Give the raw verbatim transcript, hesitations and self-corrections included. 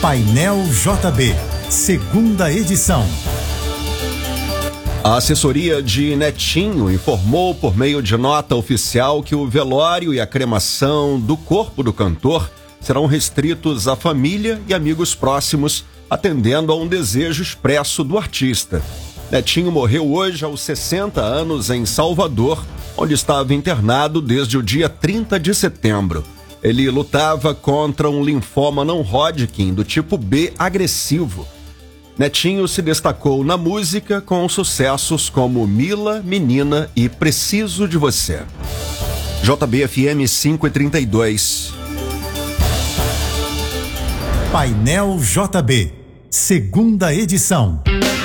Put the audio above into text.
Painel J B, segunda edição. A assessoria de Netinho informou por meio de nota oficial que o velório e a cremação do corpo do cantor serão restritos à família e amigos próximos, atendendo a um desejo expresso do artista. Netinho morreu hoje aos sessenta anos em Salvador, onde estava internado desde o dia trinta de setembro. Ele lutava contra um linfoma não Hodgkin do tipo B agressivo. Netinho se destacou na música com sucessos como Mila, Menina e Preciso de Você. J B F M quinhentos e trinta e dois. Painel J B, segunda edição.